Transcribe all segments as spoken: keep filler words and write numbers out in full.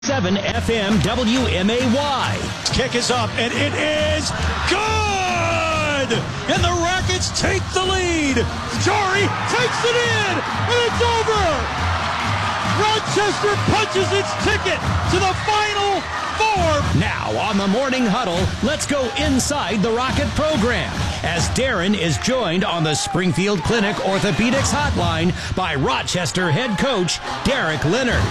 seven F M W M A Y. Kick is up, and it is good! And the Rockets take the lead. Jari takes it in, and it's over! Rochester punches its ticket to the Final Four. Now on the Morning Huddle, let's go inside the Rocket program as Darren is joined on the Springfield Clinic Orthopedics Hotline by Rochester head coach Derek Leonard.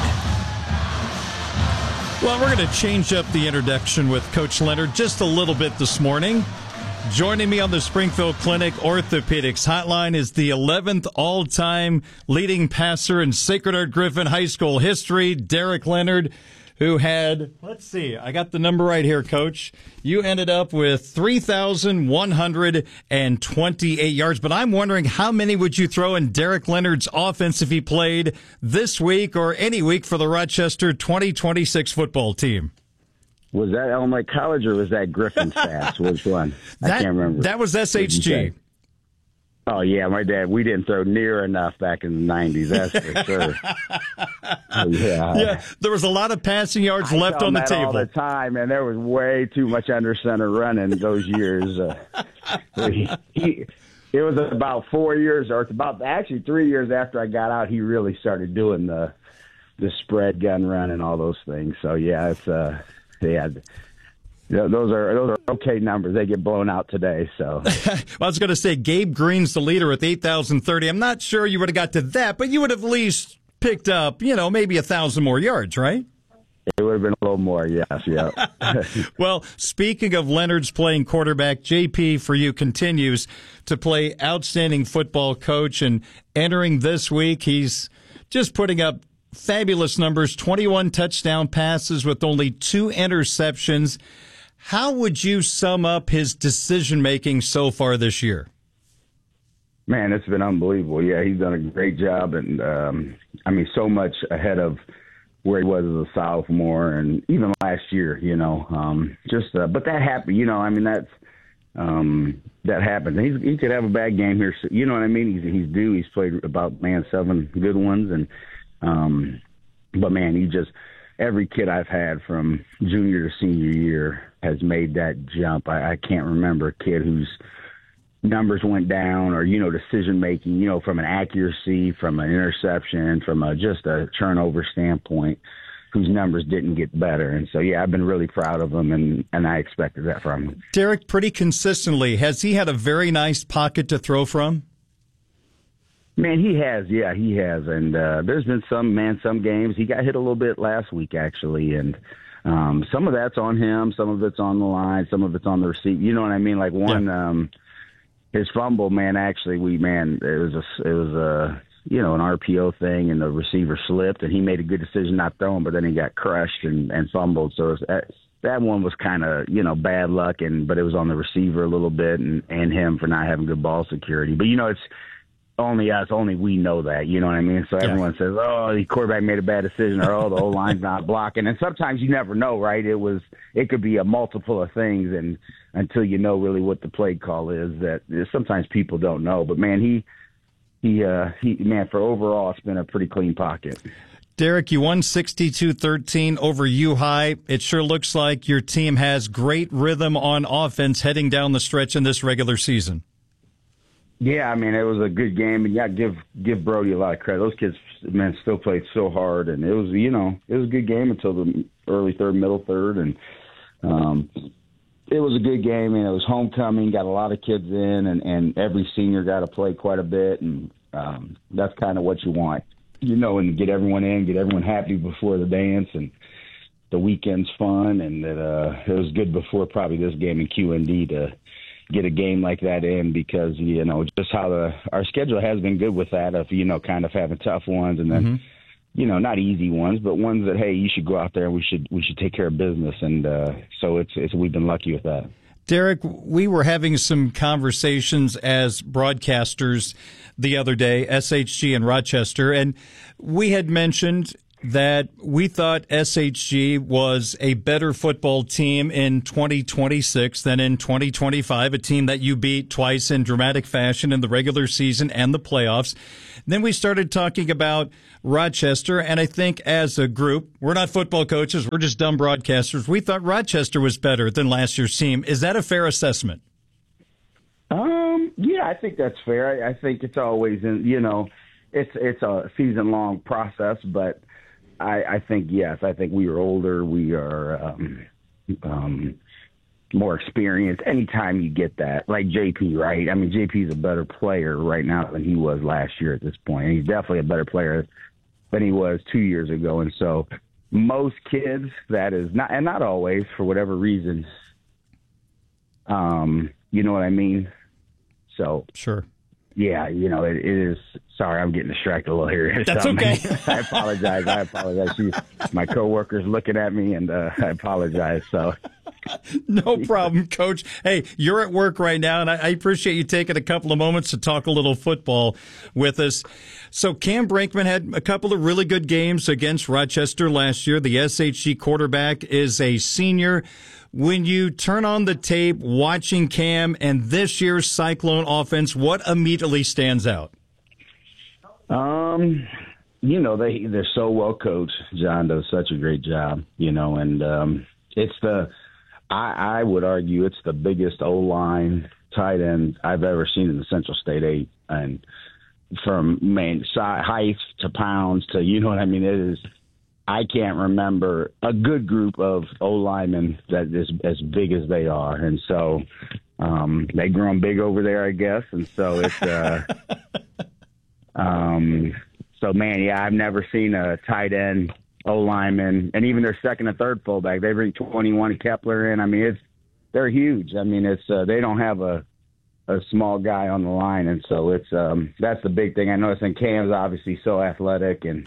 Well, we're going to change up the introduction with Coach Leonard just a little bit this morning. Joining me on the Springfield Clinic Orthopedics Hotline is the eleventh all-time leading passer in Sacred Heart Griffin High School history, Derek Leonard, who had, let's see, I got the number right here, Coach. You ended up with three thousand one hundred twenty-eight yards, but I'm wondering how many would you throw in Derek Leonard's offense if he played this week or any week for the Rochester twenty twenty-six football team? Was that Elmwood College or was that Griffin Fast? Which one? That, I can't remember. That was S H G. Oh, yeah, my dad, we didn't throw near enough back in the nineties, that's for sure. Oh, yeah. Yeah, there was a lot of passing yards I left on the that table. all the time, and there was way too much under center running those years. Uh, he, he, it was about four years, or it's about actually three years after I got out, he really started doing the the spread gun run and all those things. So, yeah, it's uh, yeah. Those are those are okay numbers. They get blown out today. So well, I was going to say Gabe Green's the leader with eight thousand thirty. I'm not sure you would have got to that, but you would have at least picked up, you know, maybe a thousand more yards, right? It would have been a little more, yes, yeah. Well, speaking of Leonard's playing quarterback, J P for you continues to play outstanding football, Coach, and entering this week, he's just putting up fabulous numbers, twenty-one touchdown passes with only two interceptions. How would you sum up his decision-making so far this year? Man, it's been unbelievable. Yeah, he's done a great job, and um, I mean, so much ahead of where he was as a sophomore, and even last year. You know, um, just uh, but that happened. You know, I mean, that's um, that happens. He's, he could have a bad game here. So, you know what I mean? He's he's due. He's played about man seven good ones, and um, but man, he just every kid I've had from junior to senior year has made that jump. I, I can't remember a kid whose numbers went down or, you know, decision-making, you know, from an accuracy, from an interception, from a, just a turnover standpoint, whose numbers didn't get better. And so, yeah, I've been really proud of him, and, and I expected that from him. Derek, pretty consistently, has he had a very nice pocket to throw from? Man, he has, yeah, he has. And uh, there's been some, man, some games. He got hit a little bit last week, actually, and um, some of that's on him, some of it's on the line, some of it's on the receiver. You know what I mean? Like one, yeah. um, his fumble, man, actually, we, man, it was a, it was a, you know, an R P O thing, and the receiver slipped, and he made a good decision not throwing, but then he got crushed and, and fumbled. So it was, that, that one was kind of, you know, bad luck, and but it was on the receiver a little bit, and, and him for not having good ball security. But, you know, it's, only us, only we know that, you know what I mean? So everyone says, oh, the quarterback made a bad decision, or, oh, the whole line's not blocking. And sometimes you never know, right? It was, it could be a multiple of things, and until you know really what the play call is, that sometimes people don't know. But, man, he, he, uh, he, man, for overall, it's been a pretty clean pocket. Derek, you won sixty-two thirteen over U High. It sure looks like your team has great rhythm on offense heading down the stretch in this regular season. Yeah, I mean, it was a good game, and yeah, give give Brody a lot of credit. Those kids, man, still played so hard, and it was, you know, it was a good game until the early third, middle third, and um, it was a good game, and it was homecoming, got a lot of kids in, and, and every senior got to play quite a bit, and um, that's kind of what you want, you know, and get everyone in, get everyone happy before the dance, and the weekend's fun, and that uh, it was good before probably this game in Q N D to get a game like that in, because, you know, just how the our schedule has been good with that, of, you know, kind of having tough ones, and then, mm-hmm. you know, not easy ones, but ones that, hey, you should go out there and we should we should take care of business. And uh, so it's it's we've been lucky with that. Derek, we were having some conversations as broadcasters the other day, S H G and Rochester, and we had mentioned that we thought S H G was a better football team in twenty twenty-six than in twenty twenty-five, a team that you beat twice in dramatic fashion in the regular season and the playoffs. Then we started talking about Rochester, and I think as a group, we're not football coaches, we're just dumb broadcasters. We thought Rochester was better than last year's team. Is that a fair assessment? Um, yeah, I think that's fair. I, I think it's always, in, you know, it's it's a season-long process, but I, I think, yes, I think we are older. We are um, um, more experienced. Anytime you get that, like J P, right? I mean, J P's a better player right now than he was last year at this point. And he's definitely a better player than he was two years ago. And so most kids, that is not, and not always, for whatever reason, um, you know what I mean? So, sure. Yeah, you know, it, it is. Sorry, I'm getting distracted a little here. That's okay. I apologize. I apologize. She, my coworker's looking at me, and uh, I apologize. So, no problem, Coach. Hey, you're at work right now, and I, I appreciate you taking a couple of moments to talk a little football with us. So, Cam Brinkman had a couple of really good games against Rochester last year. The S H G quarterback is a senior. When you turn on the tape watching Cam and this year's Cyclone offense, what immediately stands out? Um, you know, they, they're so well coached. John does such a great job, you know, and um, it's the, I, I would argue it's the biggest O-line tight end I've ever seen in the Central State eight. And from, man, height to pounds to, you know what I mean, it is. I can't remember a good group of O-linemen that is as big as they are. And so um, they grown big over there, I guess. And so it's uh, um, so, man, yeah, I've never seen a tight end O-lineman, and even their second and third fullback. They bring twenty-one Kepler in. I mean, it's they're huge. I mean, it's uh, they don't have a a small guy on the line. And so it's um, that's the big thing. I noticed, and Cam's obviously so athletic, and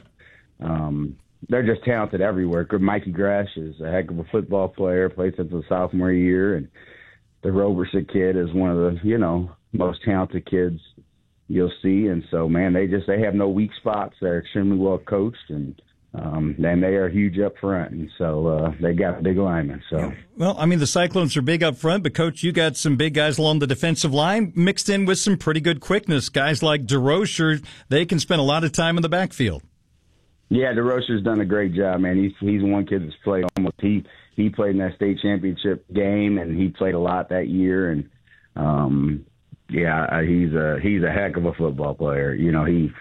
um they're just talented everywhere. Mikey Gresh is a heck of a football player, played since the sophomore year, and the Roberson kid is one of the, you know, most talented kids you'll see. And so, man, they just they have no weak spots. They're extremely well coached, and um, and they are huge up front. And so uh, they got big linemen. So, well, I mean, the Cyclones are big up front, but Coach, you got some big guys along the defensive line mixed in with some pretty good quickness. Guys like DeRocher, they can spend a lot of time in the backfield. Yeah, DeRocher's done a great job, man. He's he's one kid that's played almost he he played in that state championship game, and he played a lot that year. And um, yeah, he's a he's a heck of a football player. You know, he.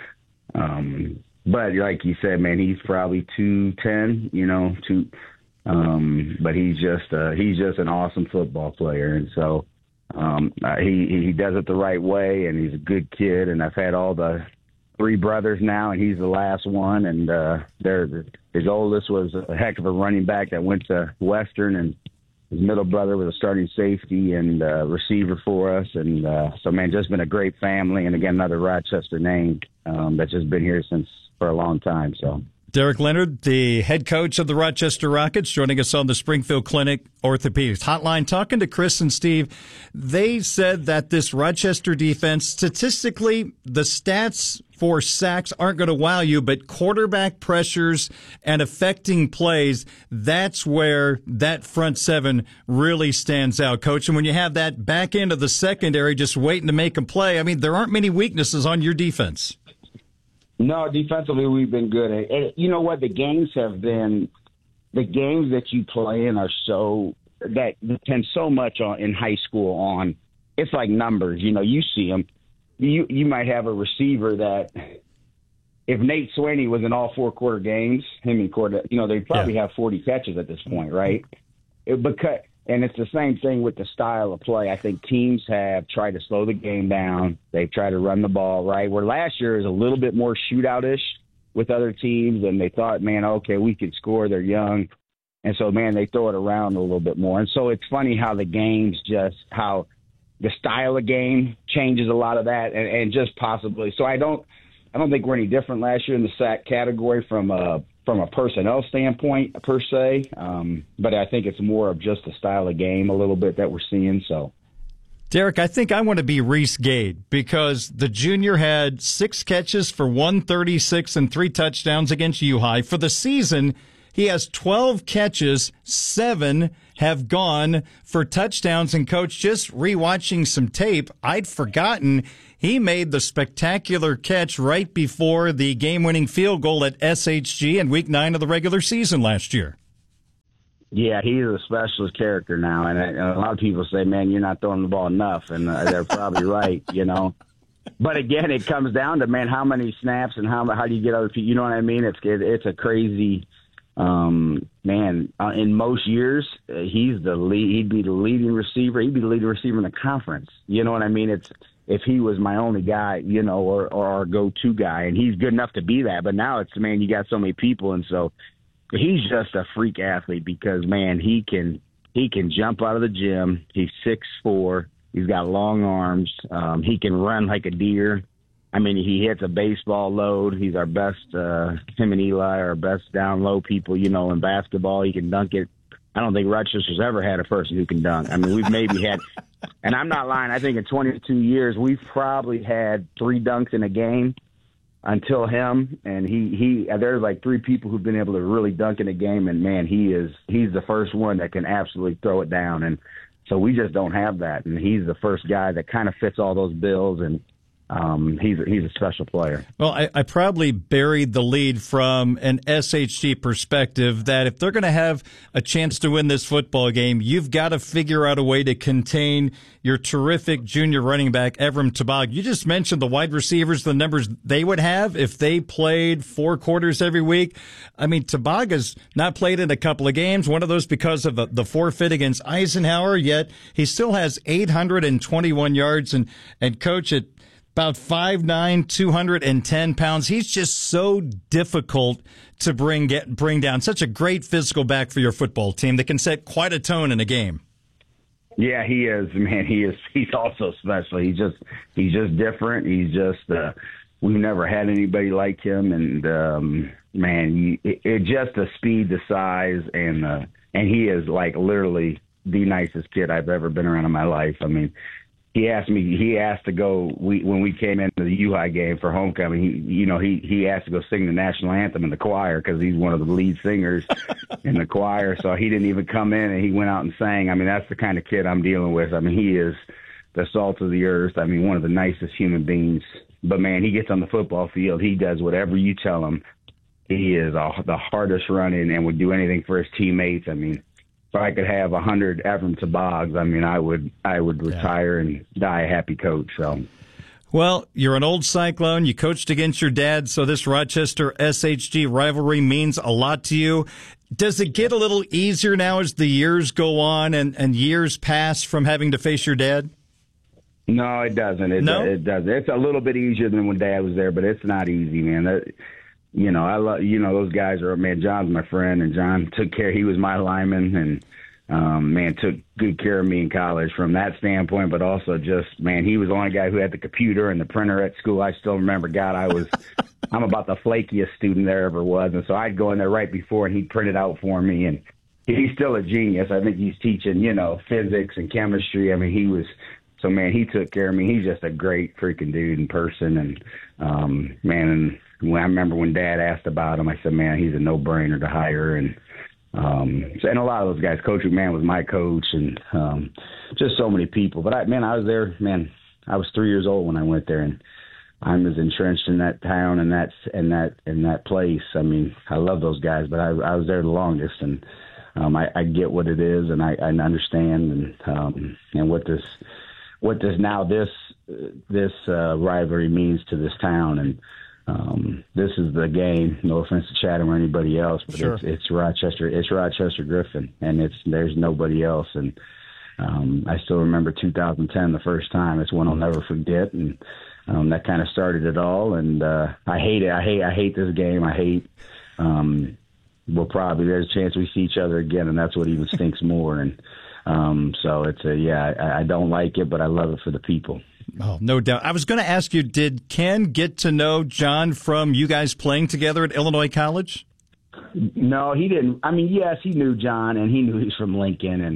Um, but like you said, man, he's probably two ten. You know, two. Um, but he's just uh, he's just an awesome football player, and so um, uh, he he does it the right way, and he's a good kid. And I've had all the three brothers now, and he's the last one. And uh, they're, his oldest was a heck of a running back that went to Western, and his middle brother was a starting safety and uh, receiver for us. And uh, so, man, just been a great family. And again, another Rochester name um, that's just been here since for a long time. So. Derek Leonard, the head coach of the Rochester Rockets, joining us on the Springfield Clinic Orthopedics Hotline. Talking to Chris and Steve, they said that this Rochester defense, statistically, the stats for sacks aren't going to wow you, but quarterback pressures and affecting plays, that's where that front seven really stands out, Coach. And when you have that back end of the secondary just waiting to make a play, I mean, there aren't many weaknesses on your defense. No, defensively we've been good. And you know what? The games have been the games that you play in are so that depend so much on in high school on. It's like numbers. You know, you see them. You you might have a receiver that if Nate Swaney was in all four quarter games, him and quarter, you know, they probably yeah. have forty catches at this point, right? It, because and it's the same thing with the style of play. I think teams have tried to slow the game down. They've tried to run the ball, right? Where last year is a little bit more shootout-ish with other teams, and they thought, man, okay, we could score. They're young. And so, man, they throw it around a little bit more. And so it's funny how the games just – how the style of game changes a lot of that and, and just possibly – so I don't I don't think we're any different last year in the sack category from a, from a personnel standpoint per se, um, but I think it's more of just the style of game a little bit that we're seeing. So, Derek, I think I want to be Reese Gade because the junior had six catches for one thirty-six and three touchdowns against U High. For the season, he has twelve catches, seven have gone for touchdowns. And, Coach, just rewatching some tape, I'd forgotten he made the spectacular catch right before the game-winning field goal at S H G in week nine of the regular season last year. Yeah, he's a specialist character now, and a lot of people say, man, you're not throwing the ball enough, and uh, they're probably right, you know. But, again, it comes down to, man, how many snaps and how how do you get other people, you know what I mean? It's it, it's a crazy, um, man, uh, in most years, uh, he's the lead, he'd be the leading receiver, he'd be the leading receiver in the conference, you know what I mean? It's if he was my only guy, you know, or, or our go-to guy, and he's good enough to be that, but now it's, man, you got so many people, and so he's just a freak athlete because, man, he can he can jump out of the gym. He's six foot four. He's got long arms. Um, he can run like a deer. I mean, he hits a baseball load. He's our best, uh, him and Eli are our best down low people, you know, in basketball. He can dunk it. I don't think Rochester's ever had a person who can dunk. I mean, we've maybe had, and I'm not lying, I think in twenty-two years, we've probably had three dunks in a game. Until him, and he, he there's like three people who've been able to really dunk in a game, and man, he is he's the first one that can absolutely throw it down, and so we just don't have that, and he's the first guy that kind of fits all those bills, and um, he's he's a special player. Well, I, I probably buried the lead from an S H G perspective that if they're going to have a chance to win this football game, you've got to figure out a way to contain your terrific junior running back, Evrim Tabag. You just mentioned the wide receivers, the numbers they would have if they played four quarters every week. I mean, Tabag has not played in a couple of games, one of those because of the, the forfeit against Eisenhower, yet he still has eight hundred twenty-one yards. And, and Coach, at about five nine, two hundred ten pounds, he's just so difficult to bring get, bring down. Such a great physical back for your football team that can set quite a tone in a game. Yeah, he is, man. He is. He's also special. He's just, he's just different. He's just, uh, we've never had anybody like him. And, um, man, you, it, it just the speed, the size, and, uh, and he is like literally the nicest kid I've ever been around in my life. I mean, he asked me, he asked to go, we, when we came into the U High game for homecoming, he, you know, he, he asked to go sing the national anthem in the choir because he's one of the lead singers in the choir. So he didn't even come in, and he went out and sang. I mean, that's the kind of kid I'm dealing with. I mean, he is the salt of the earth. I mean, one of the nicest human beings. But, man, he gets on the football field. He does whatever you tell him. He is a, the hardest running and would do anything for his teammates. I mean, if I could have a hundred Evrim Tabags, I mean, I would, I would retire yeah. and die a happy coach. So, well, you're an old Cyclone. You coached against your dad, so this Rochester S H G rivalry means a lot to you. Does it get a little easier now as the years go on and, and years pass from having to face your dad? No, it doesn't. It, no? it doesn't. It's a little bit easier than when Dad was there, but it's not easy, man. That, you know, I love, you know, those guys are, man, John's my friend, and John took care, he was my lineman, and, um, man, took good care of me in college from that standpoint, but also just, man, he was the only guy who had the computer and the printer at school. I still remember, God, I was, I'm about the flakiest student there ever was, and so I'd go in there right before, and he'd print it out for me, and he's still a genius. I think he's teaching, you know, physics and chemistry. I mean, he was, so, man, he took care of me. He's just a great freaking dude in person, and, um, man, and, when I remember when Dad asked about him, I said, man, he's a no-brainer to hire. And um, so, and a lot of those guys, Coach McMahon was my coach, and um, just so many people. But, I, man, I was there, man, I was three years old when I went there, and I was entrenched in that town and that and that and that place. I mean, I love those guys, but I, I was there the longest, and um, I, I get what it is, and I, I understand, and um, and what this what this now this this uh, rivalry means to this town. And Um, this is the game. No offense to Chatham or anybody else, but sure. it's, it's Rochester. It's Rochester Griffin, and it's there's nobody else. And um, I still remember two thousand ten, the first time. It's one I'll never forget, and um, that kind of started it all. And uh, I hate it. I hate. I hate this game. I hate. Um, we'll probably there's a chance we see each other again, and that's what even stinks more. And um, so it's a yeah. I, I don't like it, but I love it for the people. Oh, no doubt. I was going to ask you, did Ken get to know John from you guys playing together at Illinois College? No, he didn't. I mean, yes, he knew John, and he knew he's from Lincoln, and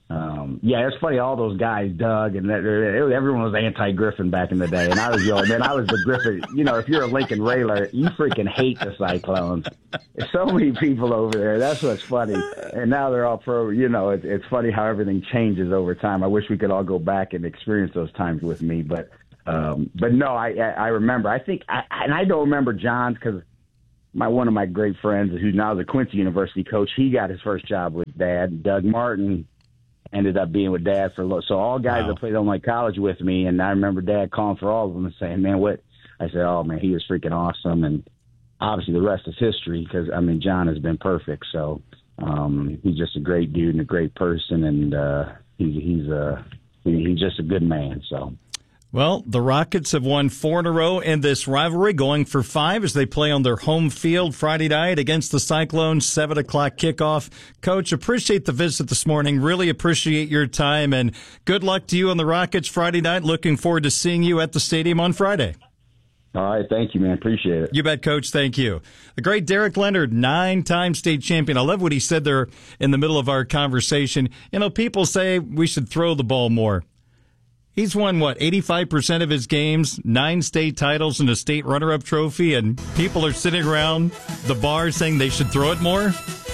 Um, yeah, it's funny. All those guys, Doug, and that, everyone was anti-Griffin back in the day, and I was going, man, I was the Griffin. You know, if you're a Lincoln Railer, you freaking hate the Cyclones. There's so many people over there. That's what's funny. And now they're all pro. You know, it, it's funny how everything changes over time. I wish we could all go back and experience those times with me, but um, but no, I I remember. I think, I, and I don't remember John's because my one of my great friends, who's now the Quincy University coach, he got his first job with Dad. Doug Martin ended up being with Dad for a little. So all guys Wow. that played on my college with me, and I remember Dad calling for all of them and saying, man, what? I said, oh, man, he was freaking awesome. And obviously the rest is history because, I mean, John has been perfect. So um, he's just a great dude and a great person, and uh, he, he's, a, he's just a good man. So. Well, the Rockets have won four in a row in this rivalry, going for five as they play on their home field Friday night against the Cyclones, seven o'clock kickoff. Coach, appreciate the visit this morning. Really appreciate your time, and good luck to you on the Rockets Friday night. Looking forward to seeing you at the stadium on Friday. All right, thank you, man. Appreciate it. You bet, Coach. Thank you. The great Derek Leonard, nine-time state champion. I love what he said there in the middle of our conversation. You know, people say we should throw the ball more. He's won, what, eighty-five percent of his games, nine state titles, and a state runner-up trophy, and people are sitting around the bar saying they should throw it more?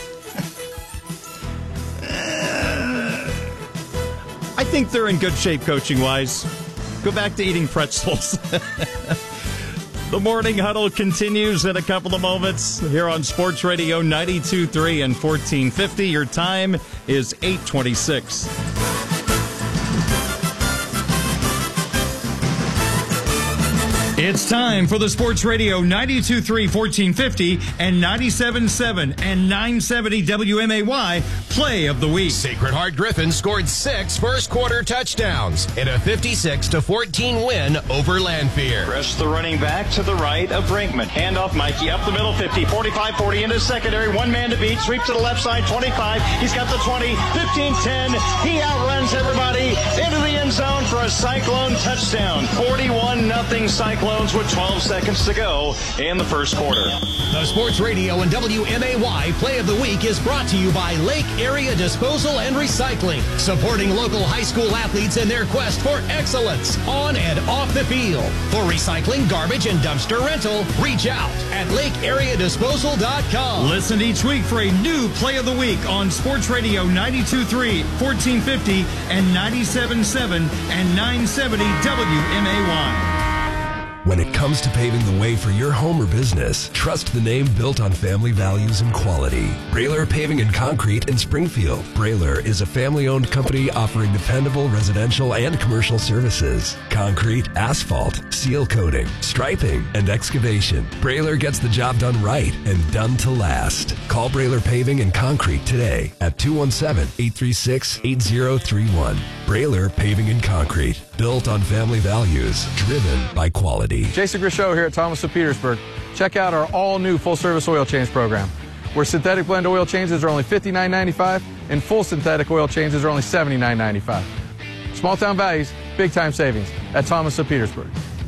I think they're in good shape coaching-wise. Go back to eating pretzels. The Morning Huddle continues in a couple of moments here on Sports Radio ninety-two point three and fourteen fifty. Your time is eight twenty-six. It's time for the Sports Radio ninety-two point three, fourteen fifty and ninety-seven point seven and nine seventy W M A Y Play of the Week. Sacred Heart Griffin scored six first-quarter touchdowns in a fifty-six to fourteen win over Lanphier. Press the running back to the right of Brinkman. Handoff Mikey up the middle, fifty, forty-five, forty into secondary. One man to beat. Sweep to the left side, twenty-five. He's got the twenty, fifteen, ten. He outruns everybody into the end zone for a Cyclone touchdown. forty-one nothing Cyclone with twelve seconds to go in the first quarter. The Sports Radio and W M A Y Play of the Week is brought to you by Lake Area Disposal and Recycling, supporting local high school athletes in their quest for excellence on and off the field. For recycling, garbage, and dumpster rental, reach out at lake area disposal dot com. Listen each week for a new Play of the Week on Sports Radio ninety-two point three, fourteen fifty and ninety-seven point seven and nine seventy W M A Y. When it comes to paving the way for your home or business, trust the name built on family values and quality. Brailer Paving and Concrete in Springfield. Brailer is a family-owned company offering dependable residential and commercial services. Concrete, asphalt, seal coating, striping, and excavation. Brailer gets the job done right and done to last. Call Brailer Paving and Concrete today at two one seven, eight three six, eight zero three one. Brailer Paving and Concrete. Built on family values, driven by quality. Jason Grishow here at Thomas of Petersburg. Check out our all-new full-service oil change program, where synthetic blend oil changes are only fifty-nine ninety-five and full synthetic oil changes are only seventy-nine ninety-five. Small-town values, big-time savings at Thomas of Petersburg.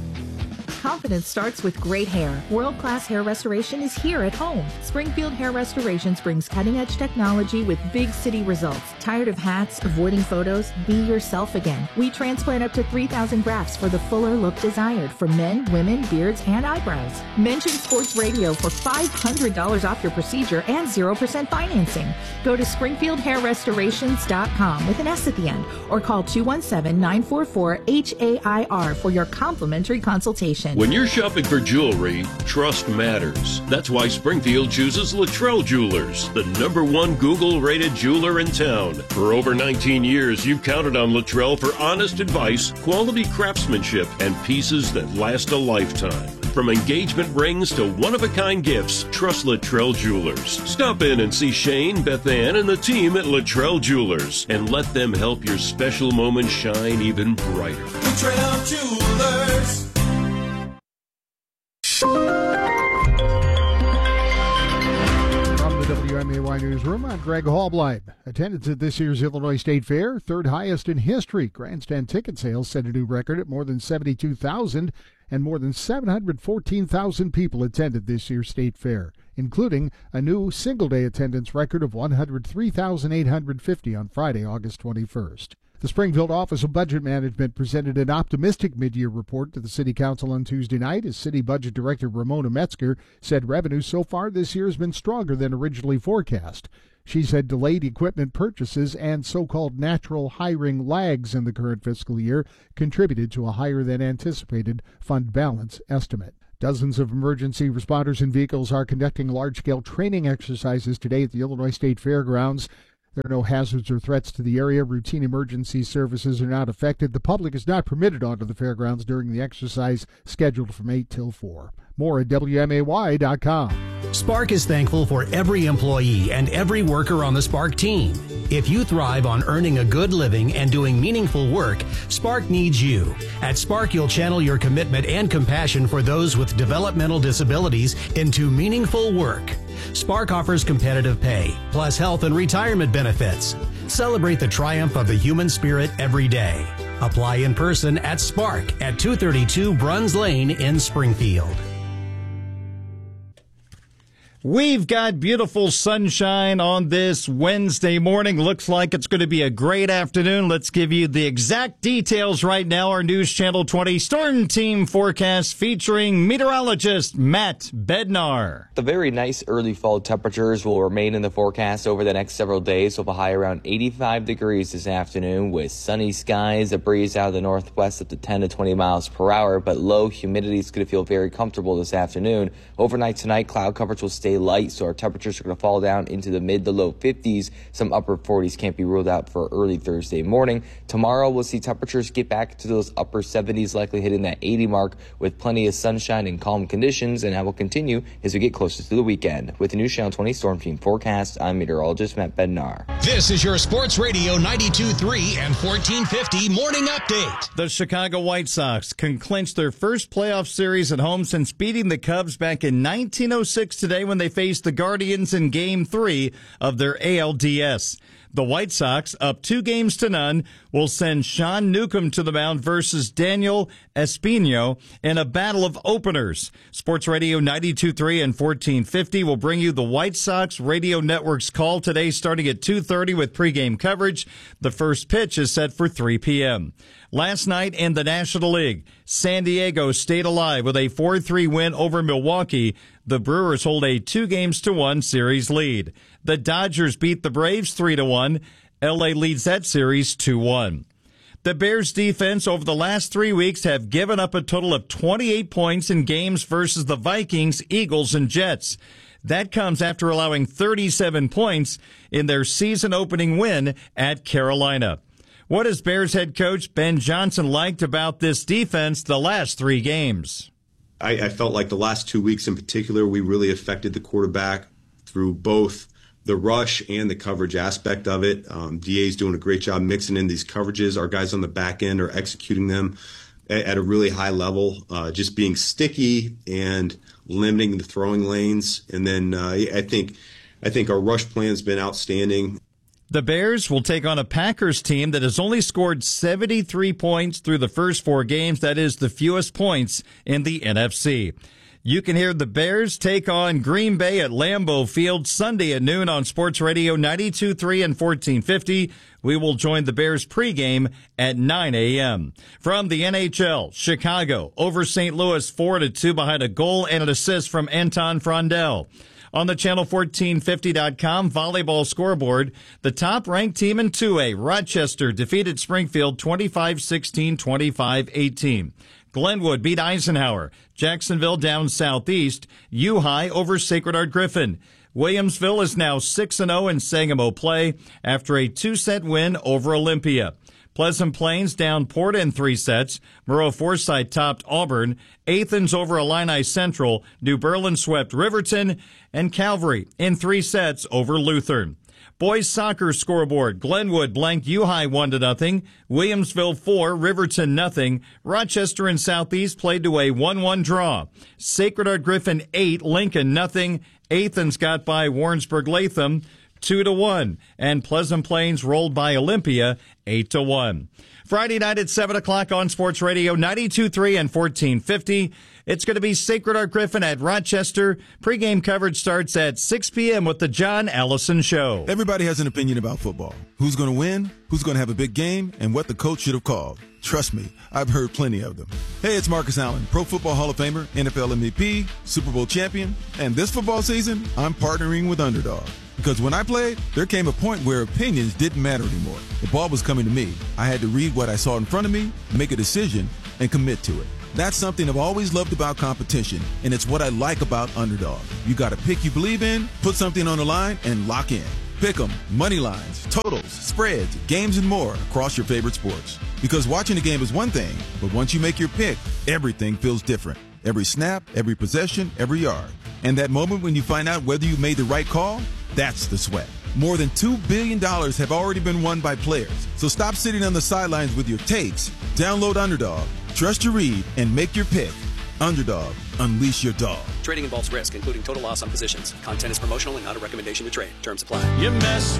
Confidence starts with great hair. World-class hair restoration is here at home. Springfield Hair Restorations brings cutting-edge technology with big city results. Tired of hats, avoiding photos? Be yourself again. We transplant up to three thousand grafts for the fuller look desired for men, women, beards, and eyebrows. Mention Sports Radio for five hundred dollars off your procedure and zero percent financing. Go to springfield hair restorations dot com with an S at the end or call two one seven, nine four four, H A I R for your complimentary consultation. When you're shopping for jewelry, trust matters. That's why Springfield chooses Luttrell Jewelers, the number one Google-rated jeweler in town. For over nineteen years, you've counted on Luttrell for honest advice, quality craftsmanship, and pieces that last a lifetime. From engagement rings to one-of-a-kind gifts, trust Luttrell Jewelers. Stop in and see Shane, Beth Ann, and the team at Luttrell Jewelers, and let them help your special moment shine even brighter. Luttrell Jewelers. From the W M A Y Newsroom, I'm Greg Hallbleib. Attendance at this year's Illinois State Fair, third highest in history. Grandstand ticket sales set a new record at more than seventy-two thousand, and more than seven hundred fourteen thousand people attended this year's State Fair. including a new single-day attendance record of one hundred three thousand eight hundred fifty on Friday, August twenty-first. The Springfield Office of Budget Management presented an optimistic mid-year report to the City Council on Tuesday night as City Budget Director Ramona Metzger said revenue so far this year has been stronger than originally forecast. She said delayed equipment purchases and so-called natural hiring lags in the current fiscal year contributed to a higher-than-anticipated fund balance estimate. Dozens of emergency responders and vehicles are conducting large-scale training exercises today at the Illinois State Fairgrounds. There are no hazards or threats to the area. Routine emergency services are not affected. The public is not permitted onto the fairgrounds during the exercise scheduled from eight till four. More at W M A Y dot com. Spark is thankful for every employee and every worker on the Spark team. If you thrive on earning a good living and doing meaningful work, Spark needs you. At Spark, you'll channel your commitment and compassion for those with developmental disabilities into meaningful work. Spark offers competitive pay, plus health and retirement benefits. Celebrate the triumph of the human spirit every day. Apply in person at Spark at two thirty-two Bruns Lane in Springfield. We've got beautiful sunshine on this Wednesday morning. Looks like it's going to be a great afternoon. Let's give you the exact details right now. Our News Channel twenty Storm Team forecast featuring meteorologist Matt Bednar. The very nice early fall temperatures will remain in the forecast over the next several days, with a high around eighty-five degrees this afternoon with sunny skies, a breeze out of the northwest up to ten to twenty miles per hour, but low humidity is going to feel very comfortable this afternoon. Overnight tonight, cloud coverage will stay light, so our temperatures are going to fall down into the mid to low fifties. Some upper forties can't be ruled out for early Thursday morning. Tomorrow, we'll see temperatures get back to those upper seventies, likely hitting that eighty mark with plenty of sunshine and calm conditions, and that will continue as we get closer to the weekend. With the News Channel twenty Storm Team forecast, I'm meteorologist Matt Bednar. This is your Sports Radio ninety-two point three and fourteen fifty Morning Update. The Chicago White Sox can clinch their first playoff series at home since beating the Cubs back in nineteen oh six today when they faced the Guardians in Game three of their A L D S. The White Sox, up two games to none, will send Sean Newcomb to the mound versus Daniel Espino in a battle of openers. Sports Radio ninety-two point three and fourteen fifty will bring you the White Sox Radio Network's call today starting at two thirty with pregame coverage. The first pitch is set for three p.m. Last night in the National League, San Diego stayed alive with a four three win over Milwaukee. The Brewers hold a two games to one series lead. The Dodgers beat the Braves three to one. L A leads that series two one. The Bears defense over the last three weeks have given up a total of twenty-eight points in games versus the Vikings, Eagles, and Jets. That comes after allowing thirty-seven points in their season-opening win at Carolina. What has Bears head coach Ben Johnson liked about this defense the last three games? I, I felt like the last two weeks in particular, we really affected the quarterback through both the rush and the coverage aspect of it. Um, D A's doing a great job mixing in these coverages. Our guys on the back end are executing them at, at a really high level, uh, just being sticky and limiting the throwing lanes. And then uh, I think I think our rush plan's been outstanding. The Bears will take on a Packers team that has only scored seventy-three points through the first four games. That is the fewest points in the N F C. You can hear the Bears take on Green Bay at Lambeau Field Sunday at noon on Sports Radio ninety-two point three and fourteen fifty. We will join the Bears pregame at nine a.m. From the N H L, Chicago over Saint Louis four to two behind a goal and an assist from Anton Frondel. On the channel fourteen fifty dot com volleyball scoreboard, the top-ranked team in two A, Rochester, defeated Springfield twenty-five sixteen, twenty-five eighteen. Glenwood beat Eisenhower. Jacksonville down southeast. U-High over Sacred Heart Griffin. Williamsville is now six and oh in Sangamo play after a two-set win over Olympia. Pleasant Plains down Porta in three sets. Murrow Forsyth topped Auburn. Athens over Illini Central. New Berlin swept Riverton. And Calvary in three sets over Lutheran. Boys soccer scoreboard. Glenwood blanked U-High one to nothing. Williamsville four, Riverton nothing. Rochester and Southeast played to a one one draw. Sacred Heart Griffin eight, Lincoln nothing. Athens got by Warrensburg Latham two to one. And Pleasant Plains rolled by Olympia, eight to one. Friday night at seven o'clock on Sports Radio ninety-two point three and fourteen fifty. It's going to be Sacred Heart Griffin at Rochester. Pre-game coverage starts at six p.m. with the John Allison Show. Everybody has an opinion about football. Who's going to win, who's going to have a big game, and what the coach should have called. Trust me, I've heard plenty of them. Hey, it's Marcus Allen, Pro Football Hall of Famer, N F L M V P, Super Bowl champion, and this football season, I'm partnering with Underdog. Because when I played, there came a point where opinions didn't matter anymore. The ball was coming to me. I had to read what I saw in front of me, make a decision, and commit to it. That's something I've always loved about competition, and it's what I like about Underdog. You got a pick you believe in, put something on the line, and lock in. Pick 'em, money lines, totals, spreads, games, and more across your favorite sports. Because watching a game is one thing, but once you make your pick, everything feels different. Every snap, every possession, every yard. And that moment when you find out whether you made the right call, that's the sweat. More than two billion dollars have already been won by players. So stop sitting on the sidelines with your takes. Download Underdog, trust your read, and make your pick. Underdog, unleash your dog. Trading involves risk, including total loss on positions. Content is promotional and not a recommendation to trade. Terms apply. You mess